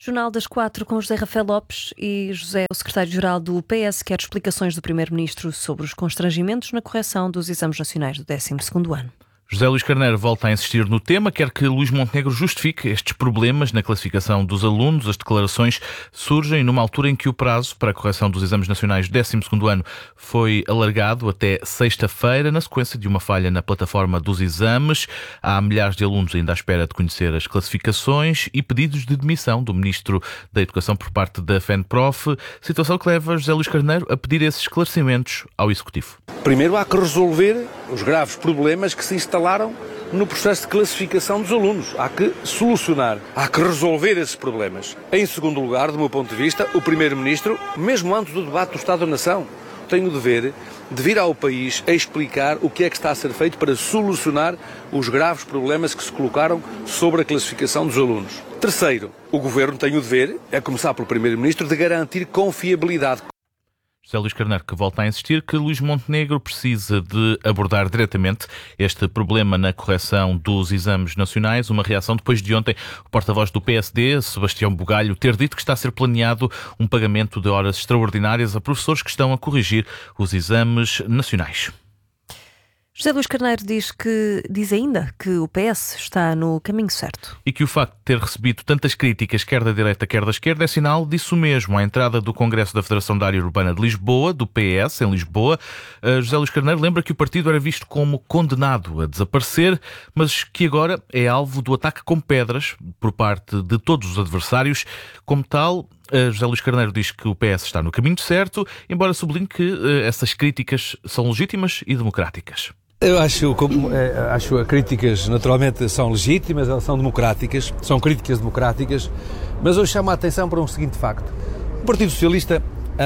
Jornal das 4 com José Rafael Lopes e José, o secretário-geral do PS, quer explicações do Primeiro-Ministro sobre os constrangimentos na correção dos exames nacionais do 12º ano. José Luís Carneiro volta a insistir no tema, quer que Luís Montenegro justifique estes problemas na classificação dos alunos. As declarações surgem numa altura em que o prazo para a correção dos exames nacionais do 12º ano foi alargado até sexta-feira, na sequência de uma falha na plataforma dos exames. Há milhares de alunos ainda à espera de conhecer as classificações e pedidos de demissão do Ministro da Educação por parte da FENPROF, situação que leva José Luís Carneiro a pedir esses esclarecimentos ao Executivo. Primeiro há que resolver os graves problemas que se instalaram no processo de classificação dos alunos. Há que solucionar, há que resolver esses problemas. Em segundo lugar, do meu ponto de vista, o Primeiro-Ministro, mesmo antes do debate do Estado da Nação, tem o dever de vir ao país a explicar o que é que está a ser feito para solucionar os graves problemas que se colocaram sobre a classificação dos alunos. Terceiro, o Governo tem o dever, a começar pelo Primeiro-Ministro, de garantir confiabilidade. José Luís Carneiro que volta a insistir que Luís Montenegro precisa de abordar diretamente este problema na correção dos exames nacionais. Uma reação depois de ontem o porta-voz do PSD, Sebastião Bugalho, ter dito que está a ser planeado um pagamento de horas extraordinárias a professores que estão a corrigir os exames nacionais. José Luís Carneiro diz ainda que o PS está no caminho certo. E que o facto de ter recebido tantas críticas, quer da direita, quer da esquerda, é sinal disso mesmo. À entrada do Congresso da Federação da Área Urbana de Lisboa, do PS, em Lisboa, José Luís Carneiro lembra que o partido era visto como condenado a desaparecer, mas que agora é alvo do ataque com pedras por parte de todos os adversários. Como tal, José Luís Carneiro diz que o PS está no caminho certo, embora sublinhe que essas críticas são legítimas e democráticas. Eu acho que críticas naturalmente são legítimas, elas são democráticas, são críticas democráticas, mas eu chamo a atenção para um seguinte facto. O Partido Socialista,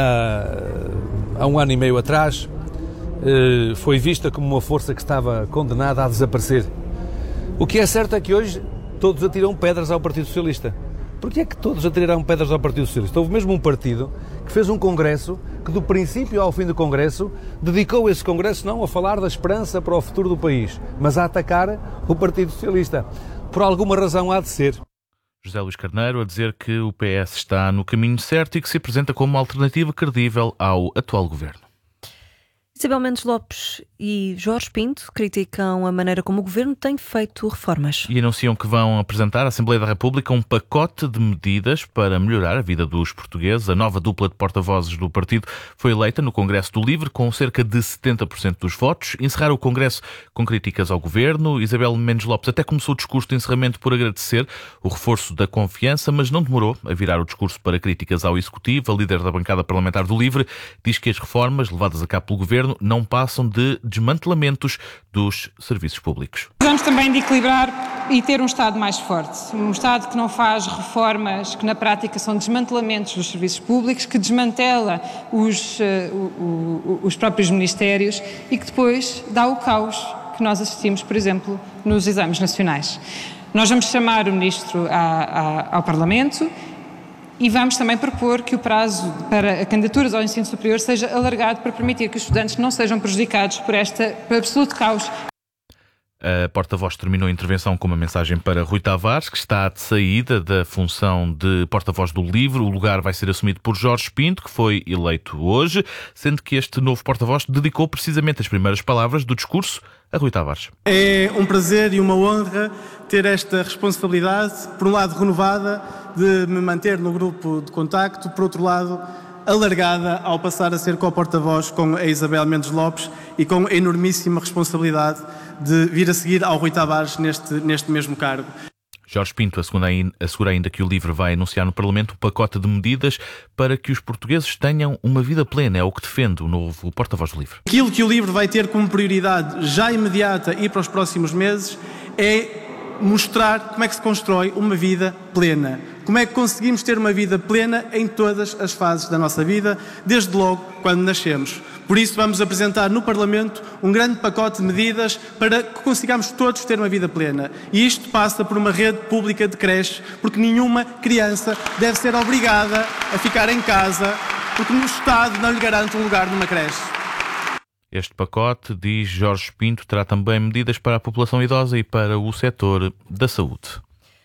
há um ano e meio atrás, foi vista como uma força que estava condenada a desaparecer. O que é certo é que hoje todos atiram pedras ao Partido Socialista. Porquê é que todos atiraram pedras ao Partido Socialista? Houve mesmo um partido que fez um congresso que, do princípio ao fim do congresso, dedicou esse congresso não a falar da esperança para o futuro do país, mas a atacar o Partido Socialista. Por alguma razão há de ser. José Luís Carneiro a dizer que o PS está no caminho certo e que se apresenta como uma alternativa credível ao atual governo. Isabel Mendes Lopes e Jorge Pinto criticam a maneira como o Governo tem feito reformas. E anunciam que vão apresentar à Assembleia da República um pacote de medidas para melhorar a vida dos portugueses. A nova dupla de porta-vozes do partido foi eleita no Congresso do Livre com cerca de 70% dos votos. Encerraram o Congresso com críticas ao Governo. Isabel Mendes Lopes até começou o discurso de encerramento por agradecer o reforço da confiança, mas não demorou a virar o discurso para críticas ao Executivo. A líder da bancada parlamentar do Livre diz que as reformas levadas a cabo pelo Governo não passam de desmantelamentos dos serviços públicos. Precisamos também de equilibrar e ter um Estado mais forte. Um Estado que não faz reformas que na prática são desmantelamentos dos serviços públicos, que desmantela os próprios ministérios e que depois dá o caos que nós assistimos, por exemplo, nos exames nacionais. Nós vamos chamar o Ministro ao Parlamento e vamos também propor que o prazo para candidaturas ao ensino superior seja alargado para permitir que os estudantes não sejam prejudicados por absoluto caos. A porta-voz terminou a intervenção com uma mensagem para Rui Tavares, que está de saída da função de porta-voz do Livre. O lugar vai ser assumido por Jorge Pinto, que foi eleito hoje, sendo que este novo porta-voz dedicou precisamente as primeiras palavras do discurso a Rui Tavares. É um prazer e uma honra ter esta responsabilidade, por um lado renovada, de me manter no grupo de contacto, por outro lado alargada ao passar a ser co-porta-voz com a Isabel Mendes Lopes e com a enormíssima responsabilidade de vir a seguir ao Rui Tavares neste mesmo cargo. Jorge Pinto assegura ainda que o Livre vai anunciar no Parlamento um pacote de medidas para que os portugueses tenham uma vida plena. É o que defende o novo porta-voz do Livre. Aquilo que o Livre vai ter como prioridade já imediata e para os próximos meses é mostrar como é que se constrói uma vida plena. Como é que conseguimos ter uma vida plena em todas as fases da nossa vida, desde logo quando nascemos. Por isso vamos apresentar no Parlamento um grande pacote de medidas para que consigamos todos ter uma vida plena. E isto passa por uma rede pública de creches, porque nenhuma criança deve ser obrigada a ficar em casa, porque o Estado não lhe garante um lugar numa creche. Este pacote, diz Jorge Pinto, terá também medidas para a população idosa e para o setor da saúde.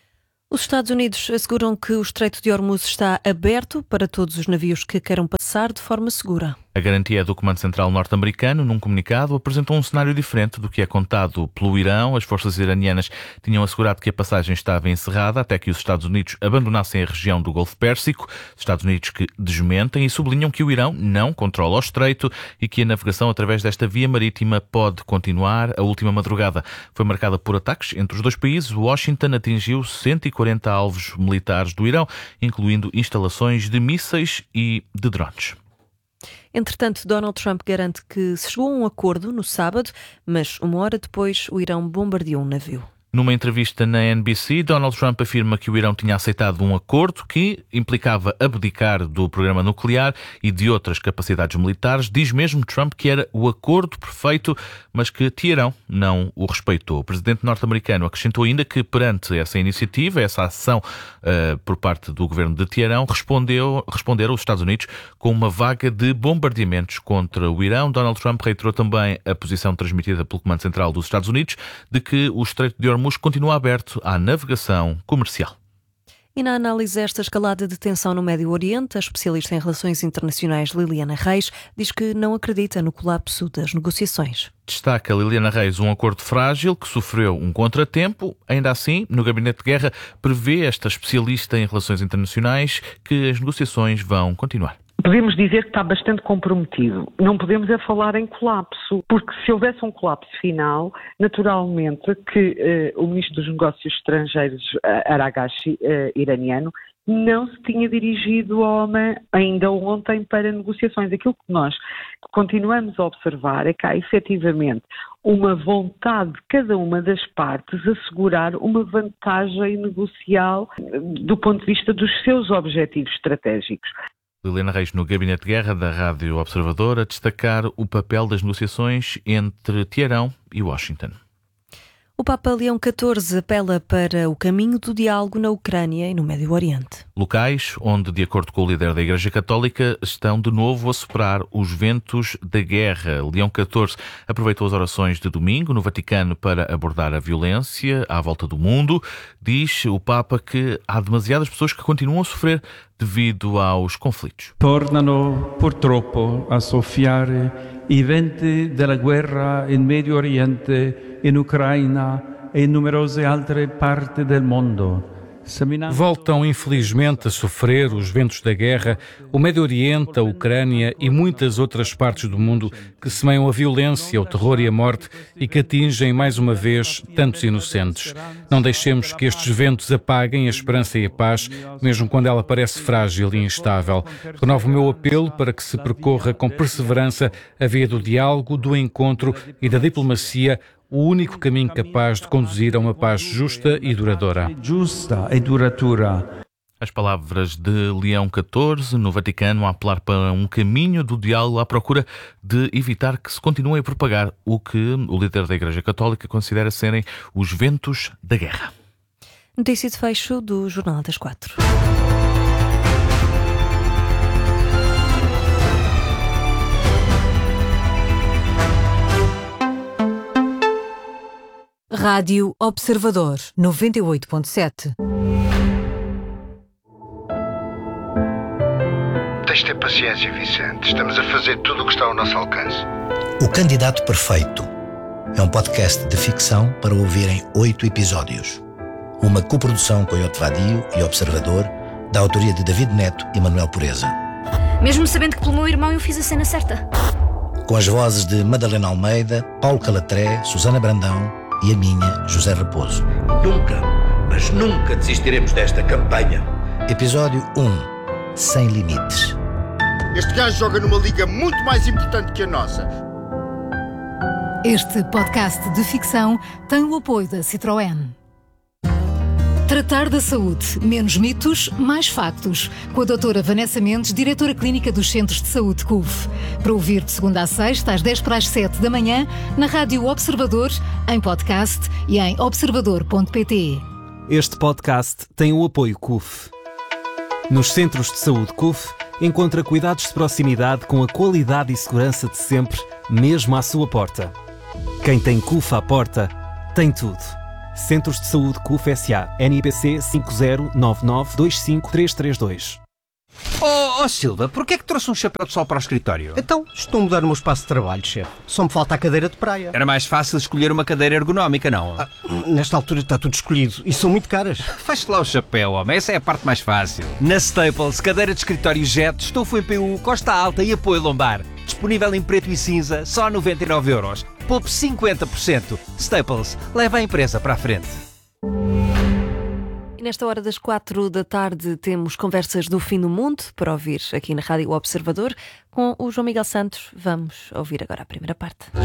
Os Estados Unidos asseguram que o Estreito de Hormuz está aberto para todos os navios que queiram passar de forma segura. A garantia é do Comando Central norte-americano. Num comunicado, apresentou um cenário diferente do que é contado pelo Irão. As forças iranianas tinham assegurado que a passagem estava encerrada até que os Estados Unidos abandonassem a região do Golfo Pérsico. Os Estados Unidos que desmentem e sublinham que o Irão não controla o Estreito e que a navegação através desta via marítima pode continuar. A última madrugada foi marcada por ataques entre os dois países. Washington atingiu 140 alvos militares do Irão, incluindo instalações de mísseis e de drones. Entretanto, Donald Trump garante que se chegou a um acordo no sábado, mas uma hora depois o Irão bombardeou um navio. Numa entrevista na NBC, Donald Trump afirma que o Irão tinha aceitado um acordo que implicava abdicar do programa nuclear e de outras capacidades militares. Diz mesmo Trump que era o acordo perfeito, mas que Teherão não o respeitou. O presidente norte-americano acrescentou ainda que perante essa iniciativa, essa ação por parte do governo de Teherão, responderam os Estados Unidos com uma vaga de bombardeamentos contra o Irão. Donald Trump reiterou também a posição transmitida pelo Comando Central dos Estados Unidos de que o Estreito de Hormuz continua aberto à navegação comercial. E na análise desta escalada de tensão no Médio Oriente, a especialista em relações internacionais Liliana Reis diz que não acredita no colapso das negociações. Destaca Liliana Reis um acordo frágil que sofreu um contratempo. Ainda assim, no Gabinete de Guerra, prevê esta especialista em relações internacionais que as negociações vão continuar. Podemos dizer que está bastante comprometido. Não podemos é falar em colapso, porque se houvesse um colapso final, naturalmente que o Ministro dos Negócios Estrangeiros, Araghchi, iraniano, não se tinha dirigido ao Oman ainda ontem para negociações. Aquilo que nós continuamos a observar é que há efetivamente uma vontade de cada uma das partes assegurar uma vantagem negocial do ponto de vista dos seus objetivos estratégicos. Liliana Reis no Gabinete de Guerra da Rádio Observador a destacar o papel das negociações entre Teherão e Washington. O Papa Leão XIV apela para o caminho do diálogo na Ucrânia e no Médio Oriente. Locais onde, de acordo com o líder da Igreja Católica, estão de novo a soprar os ventos da guerra. Leão XIV aproveitou as orações de domingo no Vaticano para abordar a violência à volta do mundo. Diz o Papa que há demasiadas pessoas que continuam a sofrer devido aos conflitos. Tornano purtroppo a soffiare i venti della guerra in Medio Oriente, in Ucraina e in numerose altre parti del mondo. Voltam, infelizmente, a sofrer os ventos da guerra, o Médio Oriente, a Ucrânia e muitas outras partes do mundo que semeiam a violência, o terror e a morte e que atingem, mais uma vez, tantos inocentes. Não deixemos que estes ventos apaguem a esperança e a paz, mesmo quando ela parece frágil e instável. Renovo o meu apelo para que se percorra com perseverança a via do diálogo, do encontro e da diplomacia, o único caminho capaz de conduzir a uma paz justa e duradoura. As palavras de Leão XIV no Vaticano a apelar para um caminho do diálogo à procura de evitar que se continue a propagar o que o líder da Igreja Católica considera serem os ventos da guerra. Notícia de fecho do Jornal das 4. Rádio Observador 98.7. Tens de ter paciência, Vicente. Estamos a fazer tudo o que está ao nosso alcance. O Candidato Perfeito é um podcast de ficção para ouvir em 8 episódios. Uma coprodução com Iote Radio e Observador, da autoria de David Neto e Manuel Pureza. Mesmo sabendo que pelo meu irmão eu fiz a cena certa. Com as vozes de Madalena Almeida, Paulo Calatré, Susana Brandão e a minha, José Raposo. Nunca, mas nunca desistiremos desta campanha. Episódio 1. Sem limites. Este gajo joga numa liga muito mais importante que a nossa. Este podcast de ficção tem o apoio da Citroën. Tratar da saúde. Menos mitos, mais factos. Com a doutora Vanessa Mendes, diretora clínica dos Centros de Saúde CUF. Para ouvir de segunda a sexta, às 10:07 da manhã, na Rádio Observador, em podcast e em observador.pt. Este podcast tem o apoio CUF. Nos Centros de Saúde CUF, encontra cuidados de proximidade com a qualidade e segurança de sempre, mesmo à sua porta. Quem tem CUF à porta, tem tudo. Centros de Saúde CUF S.A. NIPC 509925332. Oh Silva, porquê é que trouxe um chapéu de sol para o escritório? Então, estou a mudar o meu espaço de trabalho, chefe. Só me falta a cadeira de praia. Era mais fácil escolher uma cadeira ergonómica, não? Nesta altura está tudo escolhido e são muito caras. Faz-te lá o chapéu, homem. Essa é a parte mais fácil. Na Staples, cadeira de escritório Jet, estofo em PU, costa alta e apoio lombar. Disponível em preto e cinza, só 99€. Poupe 50%. Staples, leva a empresa para a frente. Nesta hora das 4 da tarde temos conversas do fim do mundo para ouvir aqui na Rádio Observador com o João Miguel Santos. Vamos ouvir agora a primeira parte.